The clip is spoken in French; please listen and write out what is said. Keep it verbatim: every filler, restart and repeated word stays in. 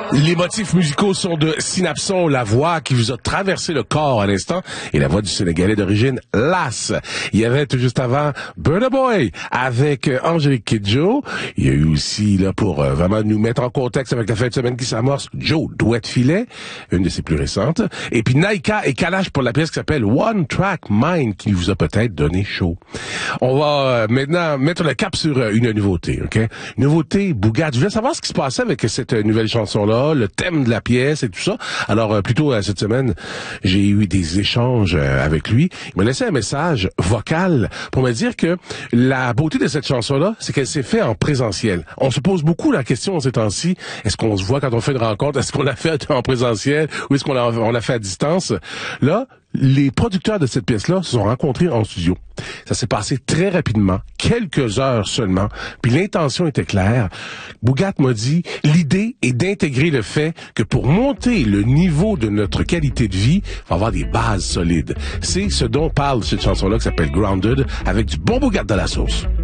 Les motifs musicaux sont de Synapson, la voix qui vous a traversé le corps à l'instant, et la voix du Sénégalais d'origine Las. Il y avait tout juste avant Burna Boy avec euh, Angélique Kidjo. Il y a eu aussi, là, pour euh, vraiment nous mettre en contexte avec la fin de semaine qui s'amorce, Joe Douette Filet, une de ses plus récentes. Et puis Naika et Kalash pour la pièce qui s'appelle One Track Mind, qui vous a peut-être donné chaud. On va euh, maintenant mettre le cap sur euh, une nouveauté, OK? Nouveauté, Bougat. Je voulais savoir ce qui se passait avec cette euh, nouvelle chanson-là, le thème de la pièce et tout ça. Alors, euh, plutôt euh, cette semaine, j'ai eu des échanges euh, avec lui. Il m'a laissé un message vocal pour me dire que la beauté de cette chanson-là, c'est qu'elle s'est faite en présentiel. On se pose beaucoup la question ces temps-ci, est-ce qu'on se voit quand on fait une rencontre? Est-ce qu'on l'a fait en présentiel ou est-ce qu'on l'a, on l'a fait à distance? Là, les producteurs de cette pièce-là se sont rencontrés en studio. Ça s'est passé très rapidement, quelques heures seulement, puis l'intention était claire. Bougat m'a dit, l'idée est d'intégrer le fait que pour monter le niveau de notre qualité de vie, il faut avoir des bases solides. C'est ce dont parle cette chanson-là qui s'appelle Grounded, avec du bon Bougat dans la sauce.